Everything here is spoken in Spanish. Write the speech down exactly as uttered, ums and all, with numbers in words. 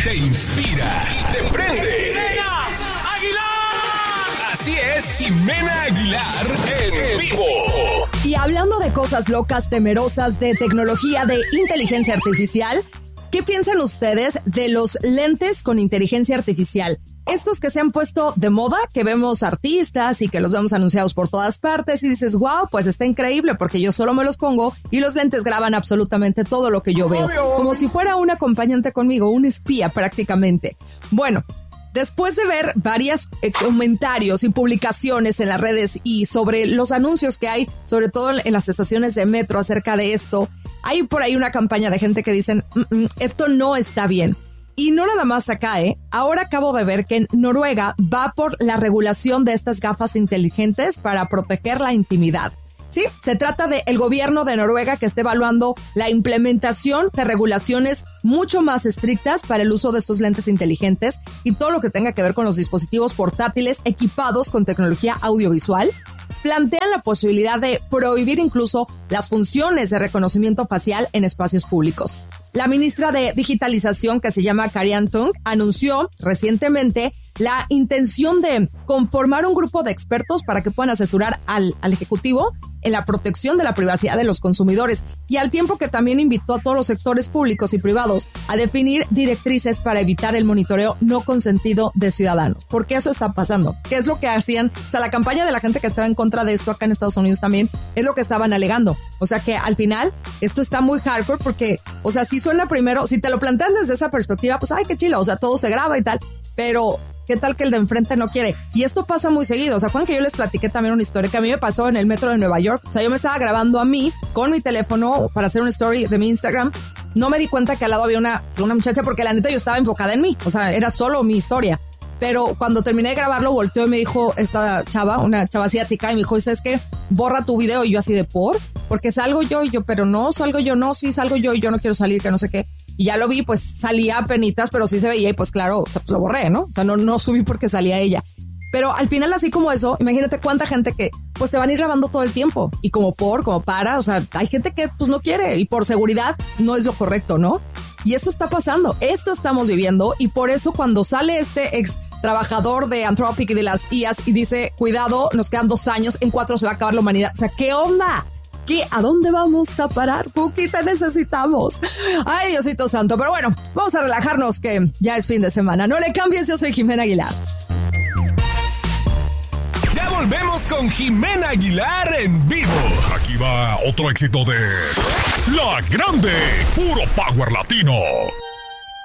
te inspira y te prende. ¡Jimena Aguilar! Así es, Jimena Aguilar en vivo. Y hablando de cosas locas, temerosas, de tecnología, de inteligencia artificial, ¿qué piensan ustedes de los lentes con inteligencia artificial? Estos que se han puesto de moda, que vemos artistas y que los vemos anunciados por todas partes y dices, wow, pues está increíble porque yo solo me los pongo y los lentes graban absolutamente todo lo que yo veo. Como si fuera un acompañante conmigo, un espía prácticamente. Bueno, después de ver varios eh, comentarios y publicaciones en las redes y sobre los anuncios que hay, sobre todo en las estaciones de metro acerca de esto, hay por ahí una campaña de gente que dicen, mm, mm, esto no está bien. Y no nada más acá, ¿eh? Ahora acabo de ver que en Noruega va por la regulación de estas gafas inteligentes para proteger la intimidad. Sí, se trata de el gobierno de Noruega que está evaluando la implementación de regulaciones mucho más estrictas para el uso de estos lentes inteligentes y todo lo que tenga que ver con los dispositivos portátiles equipados con tecnología audiovisual. Plantean la posibilidad de prohibir incluso las funciones de reconocimiento facial en espacios públicos. La ministra de Digitalización, que se llama Karianne Tung, anunció recientemente la intención de conformar un grupo de expertos para que puedan asesorar al, al Ejecutivo en la protección de la privacidad de los consumidores y al tiempo que también invitó a todos los sectores públicos y privados a definir directrices para evitar el monitoreo no consentido de ciudadanos. Porque eso está pasando. ¿Qué es lo que hacían? O sea, la campaña de la gente que estaba en contra de esto acá en Estados Unidos también es lo que estaban alegando. O sea que al final esto está muy hardcore porque, o sea, si suena primero, si te lo plantean desde esa perspectiva, pues ay, qué chilo, o sea, todo se graba y tal, pero ¿qué tal que el de enfrente no quiere? Y esto pasa muy seguido. O sea, Juan, que yo les platiqué también una historia que a mí me pasó en el metro de Nueva York. O sea, yo me estaba grabando a mí con mi teléfono para hacer una story de mi Instagram. No me di cuenta que al lado había una, una muchacha porque la neta yo estaba enfocada en mí. O sea, era solo mi historia. Pero cuando terminé de grabarlo, volteó y me dijo esta chava, una chava asiática, y me dijo, ¿sabes qué? Borra tu video. Y yo así de, ¿por? Porque salgo yo y yo, pero no, salgo yo, no, sí, salgo yo y yo no quiero salir, que no sé qué. Y ya lo vi, pues salía a penitas, pero sí se veía y pues claro, o sea, pues lo borré, ¿no? O sea, no, no subí porque salía ella. Pero al final, así como eso, imagínate cuánta gente que pues te van a ir grabando todo el tiempo. Y como por, como para, o sea, hay gente que pues no quiere y por seguridad no es lo correcto, ¿no? Y eso está pasando, esto estamos viviendo y por eso cuando sale este ex trabajador de Anthropic y de las I As y dice, cuidado, nos quedan dos años, en cuatro se va a acabar la humanidad. O sea, ¿qué onda? ¿Qué? ¿A dónde vamos a parar? Poquita necesitamos. Ay, Diosito santo. Pero bueno, vamos a relajarnos que ya es fin de semana. No le cambies, yo soy Jimena Aguilar. Ya volvemos con Jimena Aguilar en vivo. Aquí va otro éxito de La Grande, puro power latino.